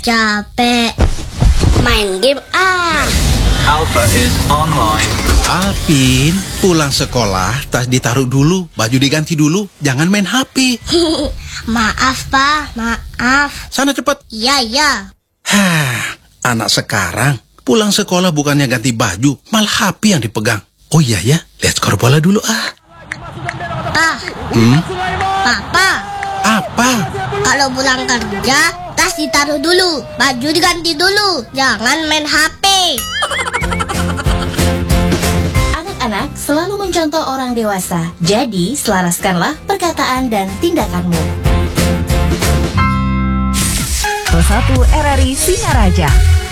Capek. Main game Alpha is online. Alvin, pulang sekolah, tas ditaruh dulu, baju diganti dulu, jangan main HP. Maaf, Pak. Maaf. Sana cepat. Iya. Hah, anak sekarang pulang sekolah bukannya ganti baju, malah HP yang dipegang. Oh iya ya, lihat skor bola dulu Pak. Papa. Apa? Kalau pulang kerja, tas ditaruh dulu, baju diganti dulu, jangan main HP. Anak-anak selalu mencontoh orang dewasa, jadi selaraskanlah perkataan dan tindakanmu. Pro 1 RRI Singaraja.